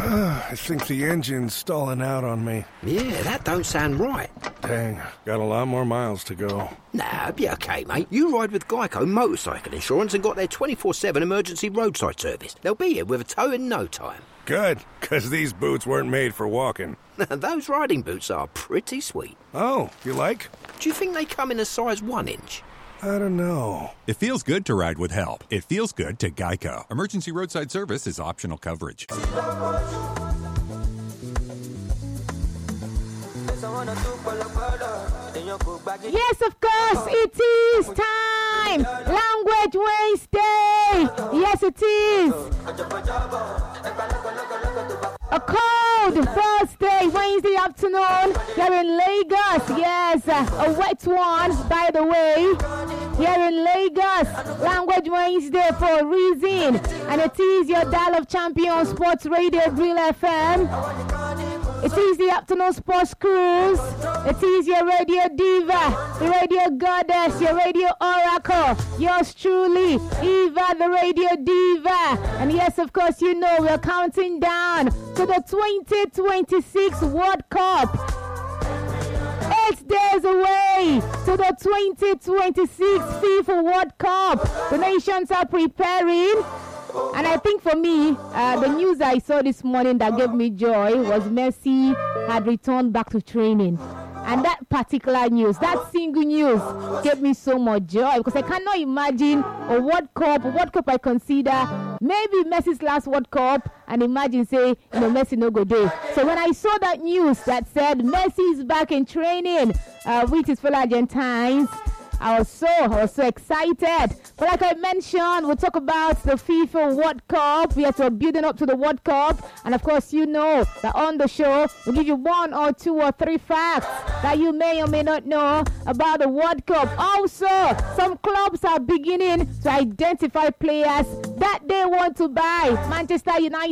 I think the engine's stalling out on me. Yeah, that don't sound right. Dang, got a lot more miles to go. Nah, be okay, mate. You ride with Geico Motorcycle Insurance and got their 24/7 emergency roadside service. They'll be here with a tow in no time. Good, because these boots weren't made for walking. Those riding boots are pretty sweet. Oh, you like? Do you think they come in a size 1 inch? I don't know. It feels good to ride with help. It feels good to Geico. Emergency roadside service is optional coverage. Yes, of course, it is time. Language Wednesday. Yes, it is. A cold Thursday, Wednesday afternoon here in Lagos. Yes, a wet one, by the way. Here in Lagos, Language Wednesday for a reason. And it is your dial of champion sports radio, Real FM. It is the afternoon sports cruise. It is your radio diva, the radio goddess, your radio oracle. Yours truly, Eva, the radio diva. And yes, of course, you know we're counting down to the 2026 World Cup. 8 days away to the 2026 FIFA World Cup. The nations are preparing. And I think for me, the news I saw this morning that gave me joy was Messi had returned back to training. And that particular news, that single news, gave me so much joy because I cannot imagine a World Cup I consider maybe Messi's last World Cup, and imagine say, Messi no go there. So when I saw that news that said Messi is back in training with his fellow Argentines, I was so excited. But like I mentioned, we'll talk about the FIFA World Cup. We are building up to the World Cup. And of course, you know that on the show, we'll give you 1 or 2 or 3 facts that you may or may not know about the World Cup. Also, some clubs are beginning to identify players that they want to buy. Manchester United